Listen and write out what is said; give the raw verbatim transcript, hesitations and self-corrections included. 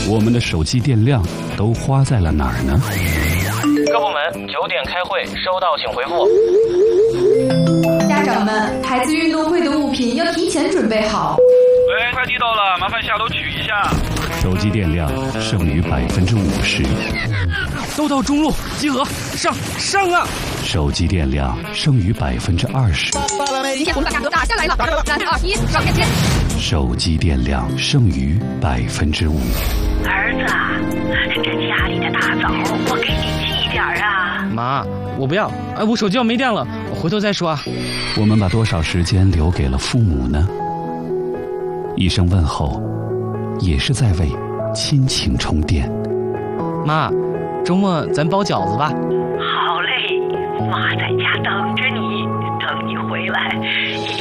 我们的手机电量都花在了哪儿呢？ 各部门九点开会，收到请回复。 家长们，孩子运动会的物品要提前准备好。 喂，快递到了，麻烦下楼取一下。 手机电量剩余百分之五十。 都到中路集合，上上啊！ 手机电量剩余百分之二十。 今天我们把价格打下来了，三二一，上链接。 手机电量剩余百分之五。 儿子，这家里的大枣我给你寄点啊。 妈，我不要，哎，我手机要没电了，我回头再说啊。 我们把多少时间留给了父母呢？一声问候，也是在为亲情充电。 妈，周末咱包饺子吧。 好嘞，妈在家等着你，等你回来。